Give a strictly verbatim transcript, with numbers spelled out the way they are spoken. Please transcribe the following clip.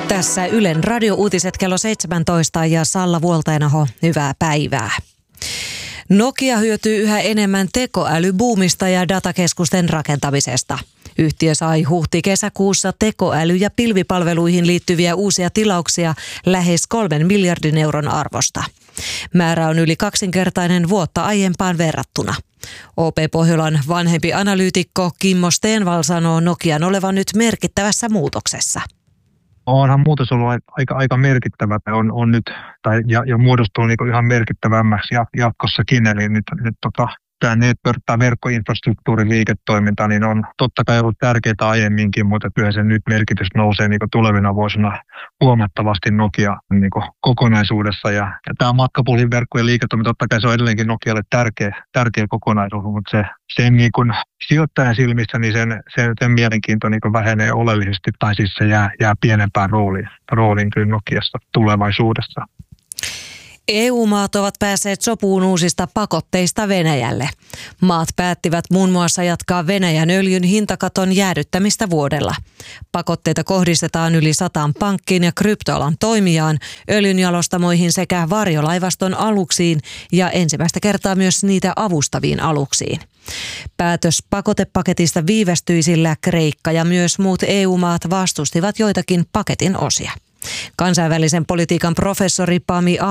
Tässä Ylen radiouutiset kello seitsemäntoista ja Salla Vuoltainaho, hyvää päivää. Nokia hyötyy yhä enemmän tekoälybuumista ja datakeskusten rakentamisesta. Yhtiö sai huhti-kesäkuussa tekoäly- ja pilvipalveluihin liittyviä uusia tilauksia lähes kolmen miljardin euron arvosta. Määrä on yli kaksinkertainen vuotta aiempaan verrattuna. O P Pohjolan vanhempi analyytikko Kimmo Stenvall sanoo Nokian olevan nyt merkittävässä muutoksessa. Onhan muutos ollut aika, aika merkittävä on, on nyt, tai ja, ja muodostunut niin ihan merkittävämmäksi jatkossakin. Eli nyt, nyt tota, tämä network- tai verkkoinfrastruktuurin liiketoiminta niin on totta kai ollut tärkeää aiemminkin, mutta kyllä sen nyt merkitys nousee niin tulevina vuosina huomattavasti Nokia niin kokonaisuudessa. Ja, ja tämä matkapuhelin verkkojen liiketoiminta, totta kai se on edelleenkin Nokialle tärkeä, tärkeä kokonaisuus, mutta se, sen niin kuin sijoittajan silmissä niin sen, sen, sen mielenkiinto niin vähenee oleellisesti, tai siis se jää, jää pienempään rooliin, rooliin kyllä Nokiassa tulevaisuudessa. E U-maat ovat päässeet sopuun uusista pakotteista Venäjälle. Maat päättivät muun muassa jatkaa Venäjän öljyn hintakaton jäädyttämistä vuodella. Pakotteita kohdistetaan yli sataan pankkiin ja kryptoalan toimijaan, öljynjalostamoihin sekä varjolaivaston aluksiin ja ensimmäistä kertaa myös niitä avustaviin aluksiin. Päätös pakotepaketista viivästyi, sillä Kreikka ja myös muut E U-maat vastustivat joitakin paketin osia. Kansainvälisen politiikan professori Pami